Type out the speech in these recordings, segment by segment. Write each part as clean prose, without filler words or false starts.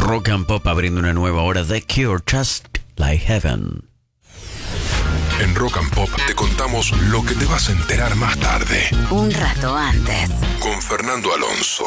Rock and Pop abriendo una nueva hora de Cure, Just Like Heaven. En Rock and Pop te contamos lo que te vas a enterar más tarde. Un rato antes. Con Fernando Alonso.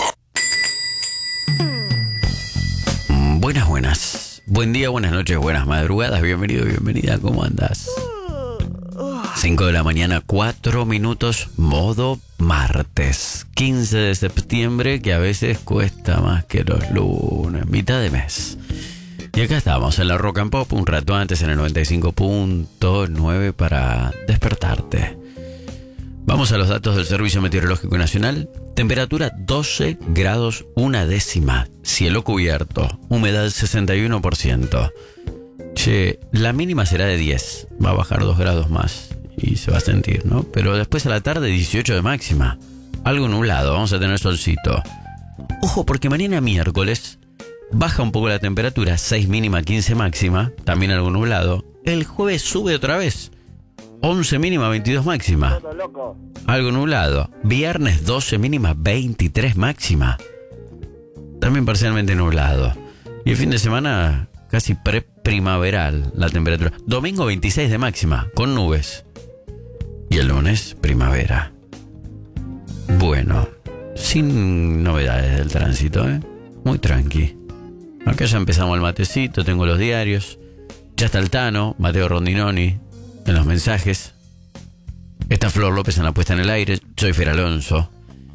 Buenas. Buen día, buenas noches, buenas madrugadas. Bienvenido, bienvenida. ¿Cómo andas? 5 de la mañana, 4 minutos, modo martes. 15 de septiembre, que a veces cuesta más que los lunes. Mitad de mes. Y acá estamos en la Rock and Pop, un rato antes en el 95.9 para despertarte. Vamos a los datos del Servicio Meteorológico Nacional. Temperatura 12 grados una décima. Cielo cubierto. Humedad 61%. Che, la mínima será de 10. Va a bajar 2 grados más y se va a sentir, ¿no? Pero después a la tarde 18 de máxima. Algo nublado, vamos a tener solcito. Ojo, porque mañana miércoles baja un poco la temperatura, 6 mínima, 15 máxima, también algo nublado. El jueves sube otra vez, 11 mínima, 22 máxima. Algo nublado. Viernes 12 mínima, 23 máxima. También parcialmente nublado. Y el fin de semana casi primaveral la temperatura. Domingo 26 de máxima, con nubes. Y el lunes primavera. Bueno, sin novedades del tránsito, ¿eh? Muy tranqui. Acá ya empezamos el matecito, tengo los diarios. Ya está el Tano, Mateo Rondinoni, en los mensajes. Está Flor López en la puesta en el aire. Soy Fer Alonso.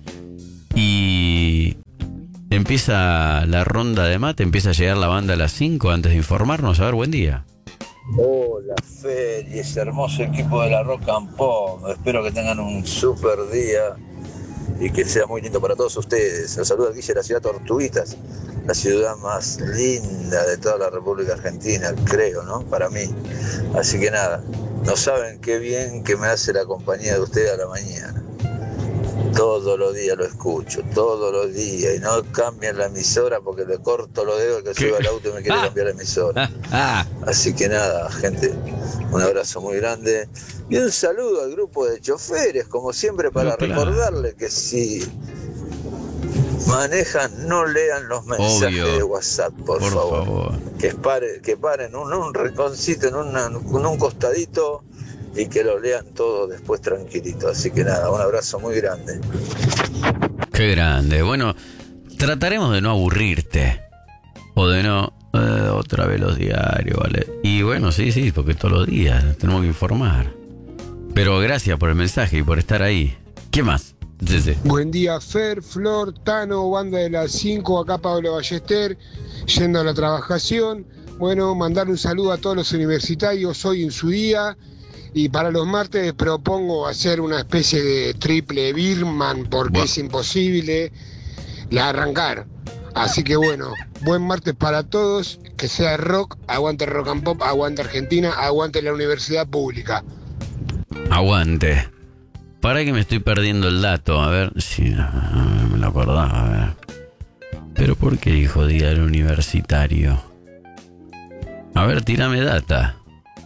Y empieza la ronda de mate, empieza a llegar la banda a las 5 antes de informarnos. A ver, buen día. Hola Fer y ese hermoso equipo de la Rock and Pop. Espero que tengan un super día y que sea muy lindo para todos ustedes. Los saluda Guille de la ciudad de Tortuguitas, la ciudad más linda de toda la República Argentina, creo, ¿no? Para mí. Así que nada, no saben qué bien que me hace la compañía de ustedes a la mañana. Todos los días lo escucho, todos los días, y no cambian la emisora porque le corto los dedos que sube al auto y me quiere cambiar la emisora. Así que nada, gente, un abrazo muy grande y un saludo al grupo de choferes, como siempre, para recordarles que si manejan, no lean los mensajes de WhatsApp, por favor. Que paren un rinconcito, en un costadito, y que lo lean todo después tranquilito. Así que nada, un abrazo muy grande. Qué grande. Bueno, trataremos de no aburrirte. O de no... otra vez los diarios, ¿vale? Y bueno, sí, porque todos los días tenemos que informar. Pero gracias por el mensaje y por estar ahí. ¿Qué más? Sí. Buen día, Fer, Flor, Tano, banda de las 5, acá Pablo Ballester, yendo a la trabajación. Bueno, mandar un saludo a todos los universitarios hoy en su día. Y para los martes propongo hacer una especie de triple Birman, porque es imposible arrancar. Así que bueno, buen martes para todos, que sea rock, aguante Rock and Pop, aguante Argentina, aguante la universidad pública. Aguante. Para que me estoy perdiendo el dato, a ver si no me lo acordaba, a ver. Pero ¿por qué dijo día del universitario? A ver, tírame data.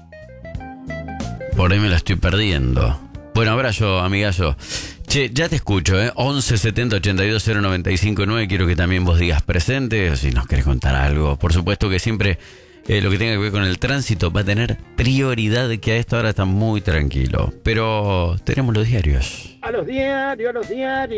Por ahí me la estoy perdiendo. Bueno, abrazo, amigazo. Che, ya te escucho, ¿eh? 11 70 82 095 9. Quiero que también vos digas presente, o si nos querés contar algo. Por supuesto que siempre lo que tenga que ver con el tránsito va a tener prioridad, que a esta hora está muy tranquilo. Pero tenemos los diarios. A los diarios.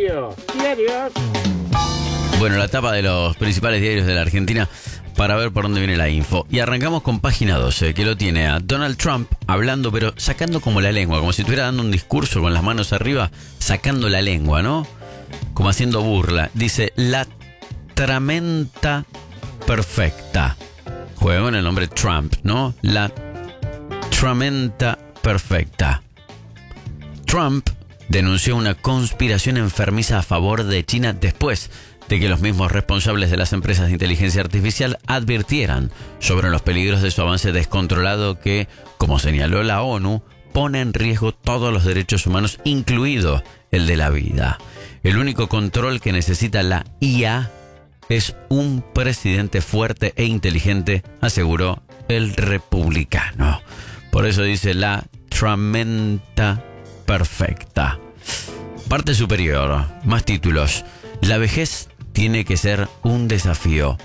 Bueno, la tapa de los principales diarios de la Argentina para ver por dónde viene la info. Y arrancamos con página 12, que lo tiene a Donald Trump hablando, pero sacando como la lengua, como si estuviera dando un discurso con las manos arriba, sacando la lengua, ¿no? Como haciendo burla. Dice, la tramenta perfecta. Juega con el nombre Trump, ¿no? La tramenta perfecta. Trump denunció una conspiración enfermiza a favor de China después de que los mismos responsables de las empresas de inteligencia artificial advirtieran sobre los peligros de su avance descontrolado que, como señaló la ONU, pone en riesgo todos los derechos humanos, incluido el de la vida. El único control que necesita la IA es un presidente fuerte e inteligente, aseguró el republicano. Por eso dice la tramenta perfecta. Parte superior, más títulos. La vejez tiene que ser un desafío.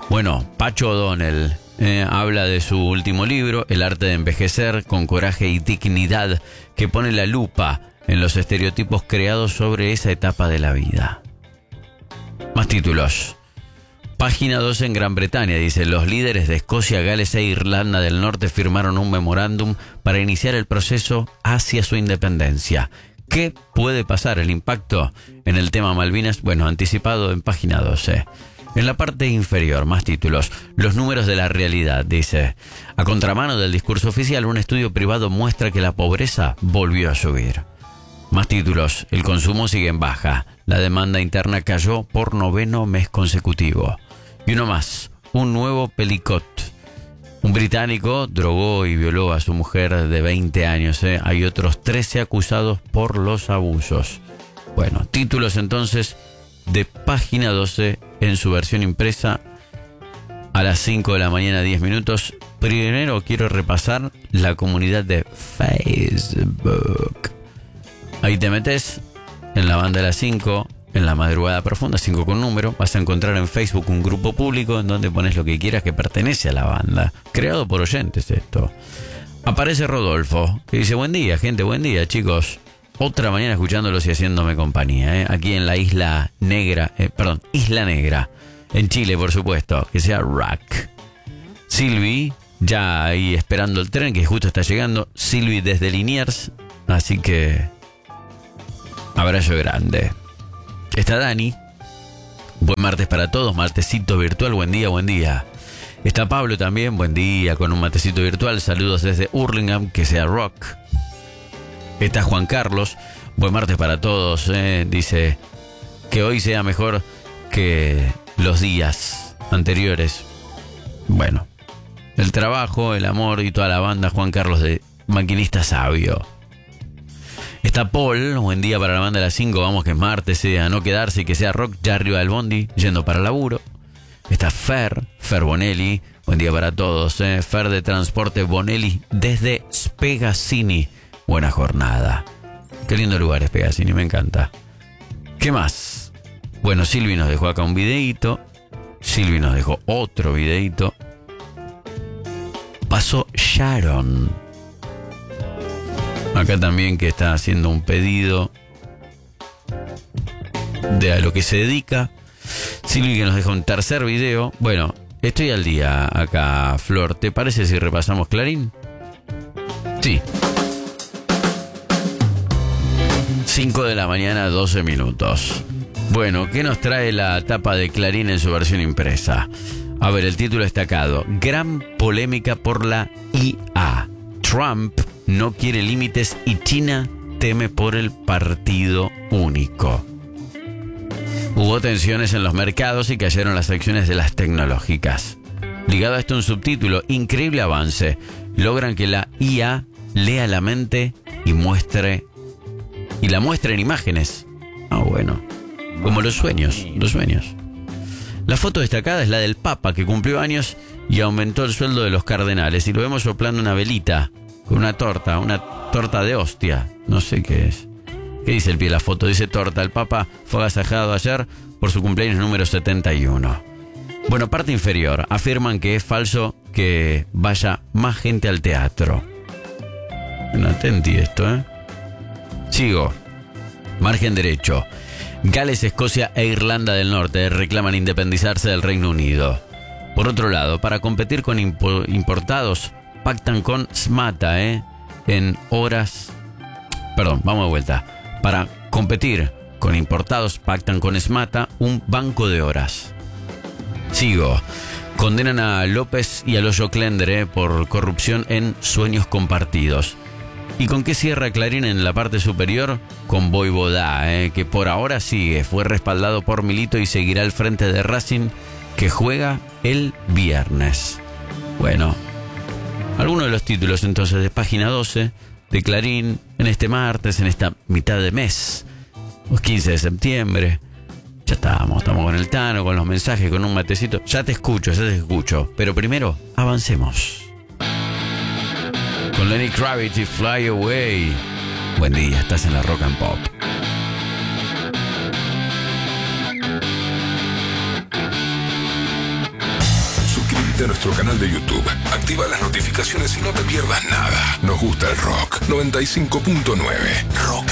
Bueno, Pacho O'Donnell habla de su último libro, El arte de envejecer con coraje y dignidad, que pone la lupa en los estereotipos creados sobre esa etapa de la vida. Más títulos. Página 12 en Gran Bretaña dice: los líderes de Escocia, Gales e Irlanda del Norte firmaron un memorándum para iniciar el proceso hacia su independencia. ¿Qué puede pasar? El impacto en el tema Malvinas, bueno, anticipado en página 12. En la parte inferior, más títulos. Los números de la realidad, dice: a contramano del discurso oficial, un estudio privado muestra que la pobreza volvió a subir. Más títulos. El consumo sigue en baja. La demanda interna cayó por 9º mes consecutivo. Y uno más. Un nuevo Pelicot. Un británico drogó y violó a su mujer de 20 años. Hay otros 13 acusados por los abusos. Bueno, títulos entonces de página 12 en su versión impresa a las 5 de la mañana, 10 minutos. Primero quiero repasar la comunidad de Facebook. Ahí te metes en la banda de las 5, en la madrugada profunda, 5 con número. Vas a encontrar en Facebook un grupo público en donde pones lo que quieras que pertenece a la banda. Creado por oyentes esto. Aparece Rodolfo, que dice: buen día, gente, buen día, chicos. Otra mañana escuchándolos y haciéndome compañía, aquí en la Isla Negra, Isla Negra, en Chile, por supuesto, que sea rock. Silvi, ya ahí esperando el tren que justo está llegando. Silvi desde Liniers, así que abrazo grande. Está Dani. Buen martes para todos, martesito virtual, buen día, buen día. Está Pablo también, buen día, con un matecito virtual. Saludos desde Hurlingham, que sea rock. Está Juan Carlos, buen martes para todos, dice que hoy sea mejor que los días anteriores. Bueno, el trabajo, el amor y toda la banda. Juan Carlos de Maquinista Sabio. Está Paul, buen día para la banda de las 5, vamos que es martes, a no quedarse y que sea rock, ya arriba del bondi, yendo para el laburo. Está Fer Bonelli, buen día para todos, Fer de Transporte Bonelli desde Spegazzini. Buena jornada. Qué lindo lugar es Spegazzini, me encanta. ¿Qué más? Bueno, Silvi nos dejó acá un videíto. Silvi nos dejó otro videíto. Pasó Sharon. Acá también, que está haciendo un pedido de a lo que se dedica. Silvi, que nos dejó un tercer video. Bueno, estoy al día acá, Flor. ¿Te parece si repasamos Clarín? Sí. 5 de la mañana, 12 minutos. Bueno, ¿qué nos trae la tapa de Clarín en su versión impresa? A ver, el título destacado: gran polémica por la IA. Trump no quiere límites y China teme por el partido único. Hubo tensiones en los mercados y cayeron las acciones de las tecnológicas. Ligado a esto, un subtítulo: increíble avance. Logran que la IA lea la mente y la muestre en imágenes. Ah, bueno. Como los sueños. La foto destacada es la del Papa, que cumplió años y aumentó el sueldo de los cardenales. Y lo vemos soplando una velita con una torta de hostia. No sé qué es. ¿Qué dice el pie de la foto? Dice torta. El Papa fue agasajado ayer por su cumpleaños número 71. Bueno, parte inferior. Afirman que es falso que vaya más gente al teatro. No atendí esto, Sigo. Margen derecho. Gales, Escocia e Irlanda del Norte reclaman independizarse del Reino Unido. Por otro lado, para competir con importados, pactan con SMATA, en horas... Perdón, vamos de vuelta. Para competir con importados, pactan con SMATA un banco de horas. Sigo. Condenan a López y a Loyo Klender por corrupción en sueños compartidos. ¿Y con qué cierra Clarín en la parte superior? Con Voivodá, que por ahora sigue. Fue respaldado por Milito y seguirá al frente de Racing, que juega el viernes. Bueno, algunos de los títulos entonces de página 12 de Clarín en este martes, en esta mitad de mes, 15 de septiembre. Ya estamos con el Tano, con los mensajes, con un matecito. Ya te escucho. Pero primero, avancemos. Con Lenny Kravitz y Fly Away. Buen día, estás en la Rock and Pop. suscribite a nuestro canal de YouTube, activa las notificaciones y no te pierdas nada. Nos gusta el rock. 95.9 Rock